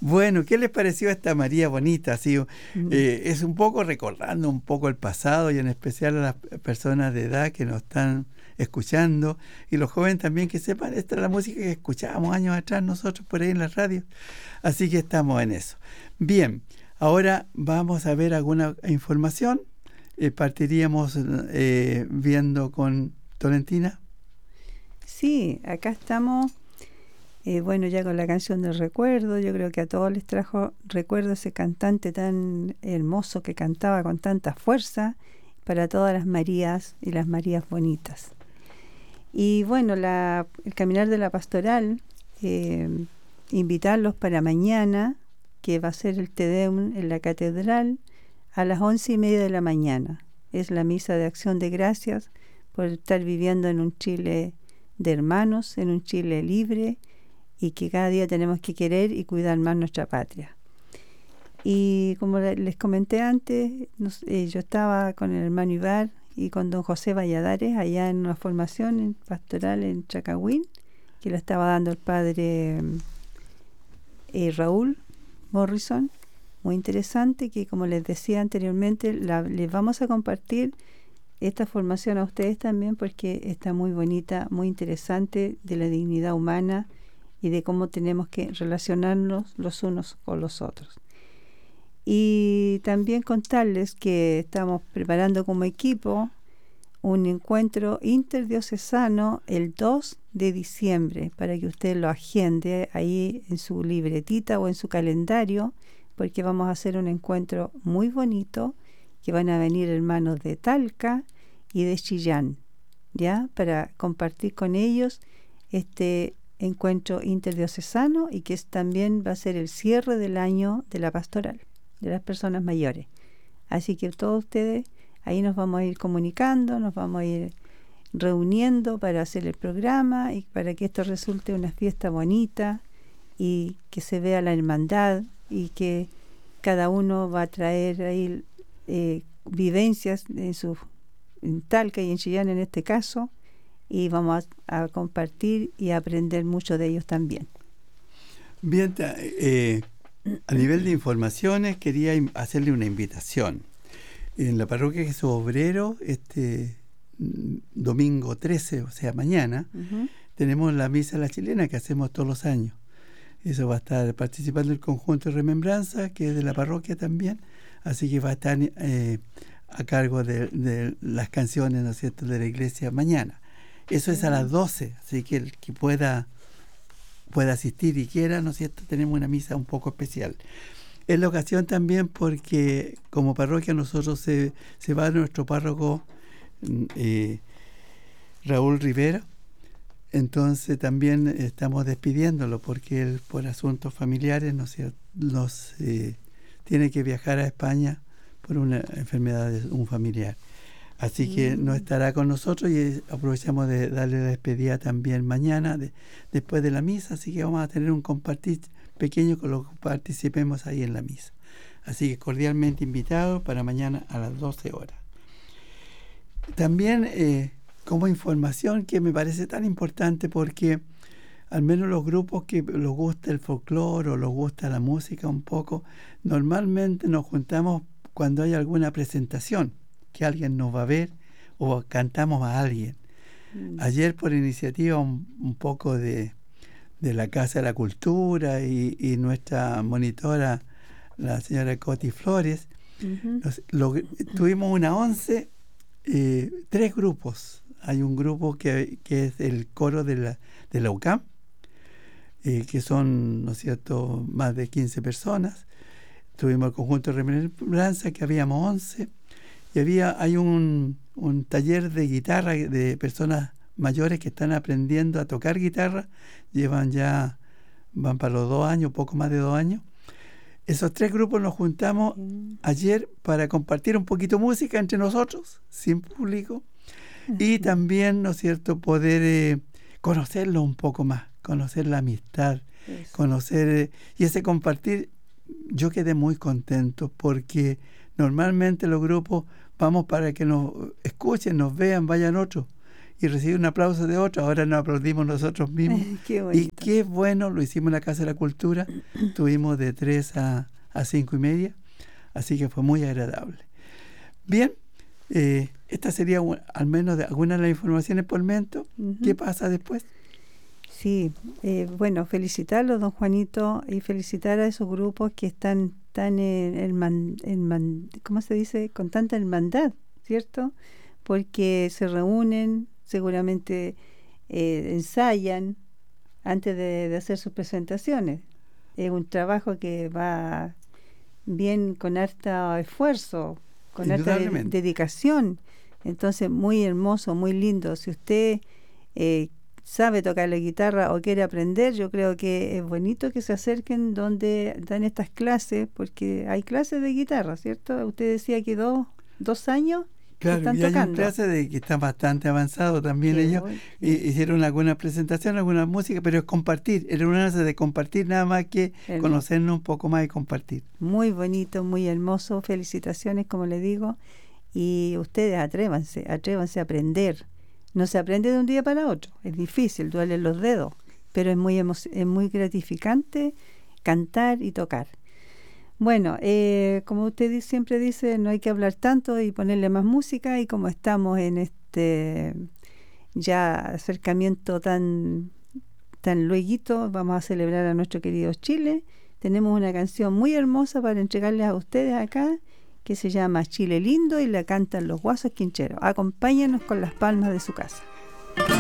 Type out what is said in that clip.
Bueno, ¿qué les pareció esta María bonita? Así, es un poco recordando un poco el pasado y en especial a las personas de edad que nos están escuchando y los jóvenes también que sepan, esta es la música que escuchábamos años atrás nosotros por ahí en la radio. Así que estamos en eso. Bien, ahora vamos a ver alguna información. Partiríamos viendo con Tolentina. Sí, acá estamos. Bueno, ya con la canción del recuerdo, yo creo que a todos les trajo recuerdo ese cantante tan hermoso que cantaba con tanta fuerza para todas las Marías y las Marías bonitas. Y bueno, el caminar de la pastoral, invitarlos para mañana, que va a ser el Te Deum en la catedral, a las 11:30 de la mañana. Es la misa de acción de gracias por estar viviendo en un Chile de hermanos, en un Chile libre, y que cada día tenemos que querer y cuidar más nuestra patria. Y como les comenté antes, yo estaba con el hermano Ibar y con don José Valladares allá en una formación pastoral en Chacahuín, que la estaba dando el padre Raúl Morrison, muy interesante, que como les decía anteriormente, les vamos a compartir esta formación a ustedes también porque está muy bonita, muy interesante, de la dignidad humana y de cómo tenemos que relacionarnos los unos con los otros. Y también contarles que estamos preparando como equipo un encuentro interdiocesano el 2 de diciembre para que usted lo agende ahí en su libretita o en su calendario, porque vamos a hacer un encuentro muy bonito, que van a venir hermanos de Talca y de Chillán, ¿ya? Para compartir con ellos este encuentro interdiocesano y que también va a ser el cierre del año de la pastoral de las personas mayores. Así que todos ustedes ahí nos vamos a ir comunicando, nos vamos a ir reuniendo para hacer el programa y para que esto resulte una fiesta bonita y que se vea la hermandad y que cada uno va a traer ahí vivencias en Talca y en Chillán en este caso, y vamos a compartir y a aprender mucho de ellos también. Bien, a nivel de informaciones quería hacerle una invitación. En la parroquia Jesús Obrero, este domingo 13, o sea mañana, tenemos la misa a la chilena que hacemos todos los años. Eso va a estar participando el conjunto de remembranza, que es de la parroquia también, así que va a estar a cargo de las canciones, ¿no es cierto?, de la iglesia mañana. Eso es a las 12, así que el que pueda asistir y quiera, ¿no es cierto?, tenemos una misa un poco especial. Es la ocasión también porque como parroquia nosotros se va nuestro párroco Raúl Rivera, entonces también estamos despidiéndolo porque él por asuntos familiares nos tiene que viajar a España por una enfermedad de un familiar. Así que no estará con nosotros y aprovechamos de darle la despedida también mañana después de la misa, así que vamos a tener un compartir pequeño con los que participemos ahí en la misa. Así que cordialmente invitados para mañana a las 12 horas. También como información que me parece tan importante porque al menos los grupos que les gusta el folclore o les gusta la música un poco, normalmente nos juntamos cuando hay alguna presentación, que alguien nos va a ver o cantamos a alguien. Ayer por iniciativa un poco de la Casa de la Cultura y nuestra monitora, la señora Coti Flores, tuvimos una 11, 3 grupos. Hay un grupo que es el coro de la UCAM, que son, ¿no es cierto?, más de 15 personas. Tuvimos el conjunto de remembranza, que habíamos 11. Y hay un taller de guitarra de personas mayores que están aprendiendo a tocar guitarra. Van para los 2 años, poco más de 2 años. Esos 3 grupos nos juntamos ayer para compartir un poquito música entre nosotros, sin público. Y también, ¿no es cierto?, poder conocerlo un poco más, conocer la amistad, conocer y ese compartir. Yo quedé muy contento porque normalmente los grupos vamos para que nos escuchen, nos vean, vayan otros. y recibí un aplauso de otro, ahora nos aplaudimos nosotros mismos. Qué Y bonito. qué bueno, lo hicimos en la Casa de la Cultura, tuvimos de 3 a 5:30, así que fue muy agradable. Bien, esta sería al menos de algunas de las informaciones por el momento. Ujú. ¿Qué pasa después? Sí, bueno, felicitarlo, don Juanito, y felicitar a esos grupos que están tan ¿cómo se dice? Con tanta hermandad, ¿cierto? Porque se reúnen, seguramente ensayan antes de hacer sus presentaciones. Es un trabajo que va bien con harto esfuerzo, con harta Indudablemente. dedicación. Entonces, muy hermoso, muy lindo. Si usted sabe tocar la guitarra o quiere aprender, yo creo que es bonito que se acerquen donde dan estas clases, porque hay clases de guitarra, ¿cierto? Usted decía que dos años que Claro, están y hay un tocando. clase de que están bastante avanzados también Qué ellos. bueno. Hicieron alguna presentación, alguna música, pero es compartir. Era una clase de compartir nada más que Hermoso. conocernos un poco más y compartir. Muy bonito, muy hermoso. Felicitaciones, como le digo. Y ustedes atrévanse a aprender. No se aprende de un día para otro. Es difícil, duelen los dedos. Pero es muy gratificante cantar y tocar. Bueno, como usted siempre dice, no hay que hablar tanto y ponerle más música. Y como estamos en este ya acercamiento tan lueguito, vamos a celebrar a nuestro querido Chile. Tenemos una canción muy hermosa para entregarles a ustedes acá, que se llama Chile Lindo y la cantan los Guasos Quincheros. Acompáñenos con las palmas de su casa.